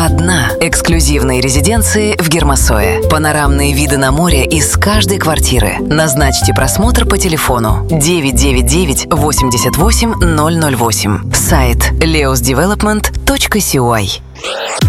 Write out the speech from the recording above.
одна. Эксклюзивные резиденции в Гермосое. Панорамные виды на море из каждой квартиры. Назначьте просмотр по телефону 999 88 008. Сайт leosdevelopment.cy.